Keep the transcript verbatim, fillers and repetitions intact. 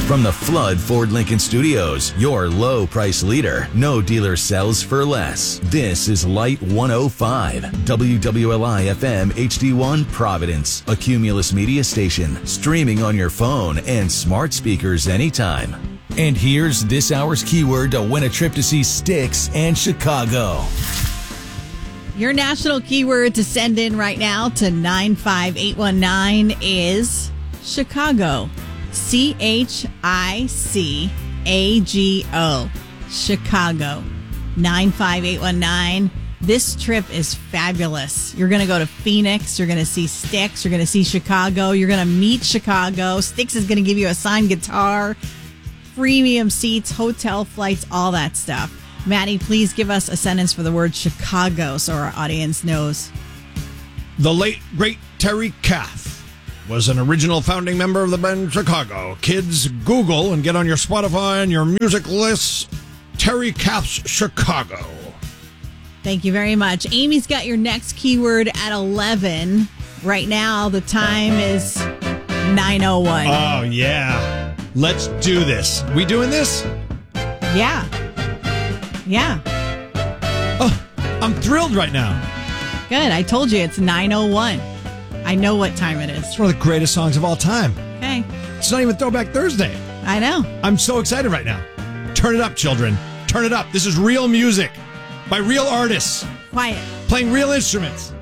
From the Flood Ford Lincoln Studios, your low price leader. No dealer sells for less. This is Light one oh five, W W L I F M H D one Providence, a Cumulus media station, streaming on your phone and smart speakers anytime. And here's this hour's keyword to win a trip to see Styx and Chicago. Your national keyword to send in right now to nine five eight one nine is Chicago. C H I C A G O. Chicago. nine five eight one nine. This trip is fabulous. You're going to go to Phoenix. You're going to see Styx. You're going to see Chicago. You're going to meet Chicago. Styx is going to give you a signed guitar, premium seats, hotel flights, all that stuff. Maddie, please give us a sentence for the word Chicago so our audience knows. The late, great Terry Kath was an original founding member of the band Chicago. Kids, Google and get on your Spotify and your music lists, Terry Kath's Chicago. Thank you very much. Amy's got your next keyword at eleven. Right now, the time is nine oh one. Oh, yeah. Let's do this. We doing this? Yeah. Yeah. Oh, I'm thrilled right now. Good. I told you it's nine oh one. I know what time it is. It's one of the greatest songs of all time. Okay. It's not even Throwback Thursday. I know. I'm so excited right now. Turn it up, children. Turn it up. This is real music by real artists. Quiet. Playing real instruments.